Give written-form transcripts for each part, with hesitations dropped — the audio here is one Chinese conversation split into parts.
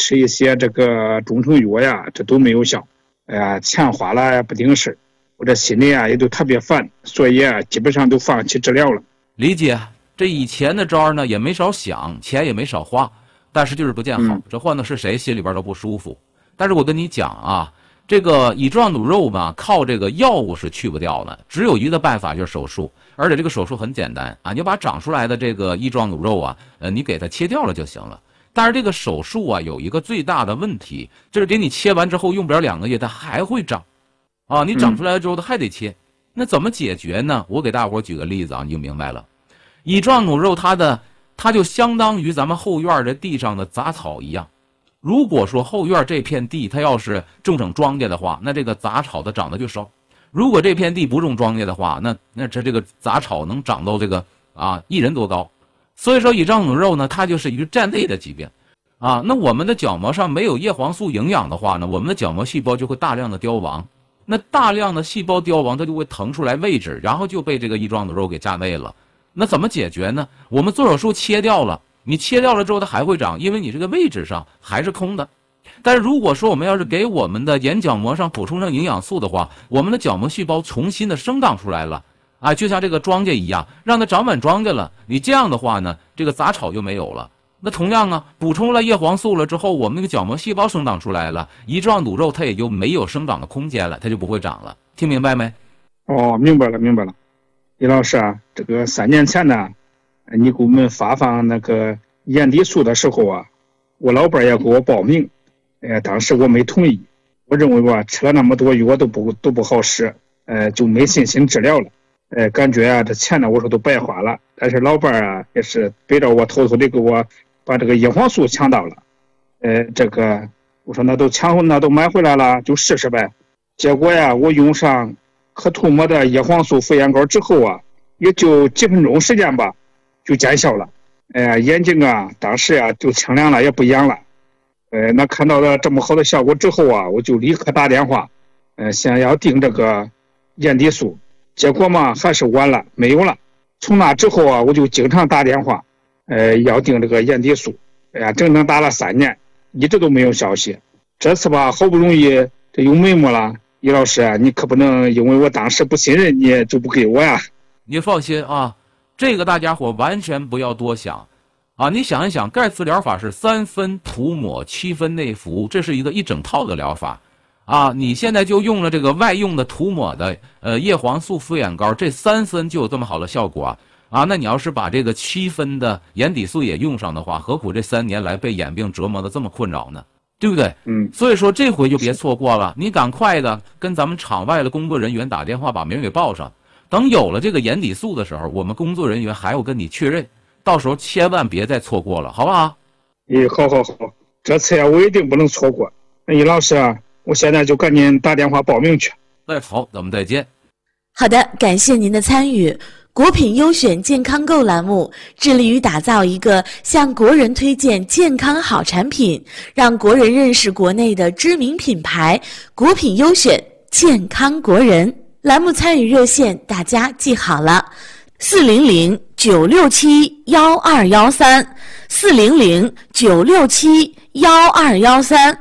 吃一些这个中成药呀，这都没有效。哎呀，钱花了也不顶事，我这心里啊也都特别烦，所以啊基本上都放弃治疗了。 理解，这以前的招呢也没少想，钱也没少花，但是就是不见好。这换的是谁心里边都不舒服。但是我跟你讲啊，这个乙状乳肉嘛，靠这个药物是去不掉的，只有一个办法就是手术，而且这个手术很简单啊，你就把长出来的这个乙状乳肉啊，你给它切掉了就行了。但是这个手术啊有一个最大的问题，就是给你切完之后用不了2个月它还会长，啊，你长出来了之后它还得切，那怎么解决呢？我给大伙举个例子啊，你就明白了。乙状乳肉它就相当于咱们后院的地上的杂草一样。如果说后院这片地它要是种成庄稼的话，那这个杂草它长得就少；如果这片地不种庄稼的话，那这个杂草能长到这个1人多高。所以说乙状乳肉呢，它就是一个站内的疾病啊。那我们的角膜上没有叶黄素营养的话呢，我们的角膜细胞就会大量的凋亡。那大量的细胞凋亡，它就会腾出来位置，然后就被这个乙状乳肉给占位了。那怎么解决呢？我们做手术切掉了，你切掉了之后它还会长，因为你这个位置上还是空的。但是如果说我们要是给我们的眼角膜上补充上营养素的话，我们的角膜细胞重新的生长出来了啊，就像这个庄稼一样，让它长满庄稼了。你这样的话呢，这个杂草就没有了。那同样啊，补充了叶黄素了之后，我们那个角膜细胞生长出来了，乙状乳肉它也就没有生长的空间了，它就不会长了。听明白没？ 哦，明白了。李老师啊，这个3年前呢，你给我们发放那个眼底素的时候啊，我老伴也给我报名，当时我没同意，我认为吧，吃了那么多药都不好使，就没信心治疗了，感觉啊这钱呢，我说都白花了。但是老伴啊也是背着我偷偷的给我把这个叶黄素抢到了，这个我说那都买回来了，就试试呗。结果呀，我用上可涂抹的叶黄素复眼膏之后啊，也就几分钟时间吧，就见效了。眼睛啊，当时啊就清亮了，也不痒了。那看到了这么好的效果之后啊，我就立刻打电话，想要订这个眼底素。结果嘛，还是晚了，没有了。从那之后啊，我就经常打电话，要订这个眼底素。整整打了3年，一直都没有消息。这次吧，好不容易这有眉目了。李老师啊，你可不能因为我当时不信任你就不给我呀。 你放心啊，这个大家伙完全不要多想啊！你想一想，盖茨疗法是3分涂抹7分内服，这是一整套的疗法啊！你现在就用了这个外用的涂抹的叶黄素复眼膏，这3分就有这么好的效果啊！那你要是把这个7分的眼底素也用上的话，何苦这3年来被眼病折磨的这么困扰呢？对不对？所以说这回就别错过了，你赶快的跟咱们场外的工作人员打电话把名给报上。等有了这个眼底素的时候，我们工作人员还要跟你确认，到时候千万别再错过了，好不好？ 好，这次呀我一定不能错过。易老师啊，我现在就赶紧打电话报名去。 好，咱们再见。 好的，感谢您的参与。国品优选健康购栏目致力于打造一个向国人推荐健康好产品，让国人认识国内的知名品牌国品优选健康国人。栏目参与热线大家记好了，400-967-1213 400-967-1213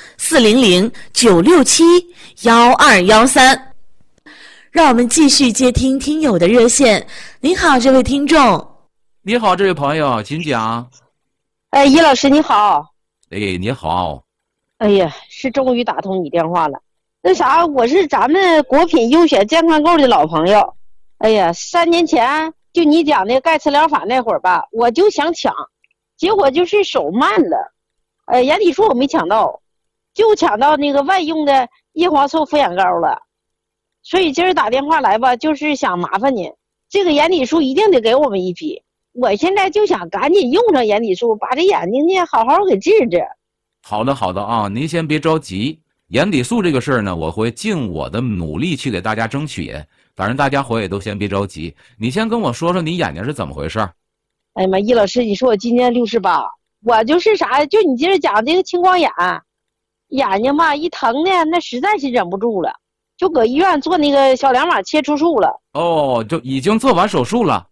400-967-1213。让我们继续接听听友的热线。您好，这位听众。 你好，这位朋友，请讲。 易老师你好。 你好。 哎呀，是终于打通你电话了。那啥，我是咱们国品优选健康购的老朋友。哎呀，3年前就你讲的盖茨疗法那会儿吧，我就想抢，结果就是手慢了。眼底素我没抢到，就抢到那个外用的叶黄素复眼膏了。所以今儿打电话来吧，就是想麻烦您，这个眼底素一定得给我们一批。我现在就想赶紧用上眼底素，把这眼睛呢好好给治治。 好的啊，您先别着急。眼底素这个事儿呢，我会尽我的努力去给大家争取。反正大家伙也都先别着急，你先跟我说说你眼睛是怎么回事。 哎呀妈，易老师，你说我今年68，我就是啥，就你今儿讲这个青光眼，眼睛吧一疼呢，那实在是忍不住了。就搁医院做那个小两码切除术了。 哦，就已经做完手术了。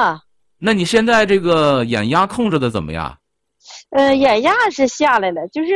那你现在这个眼压控制的怎么样？ 眼压是下来了，就是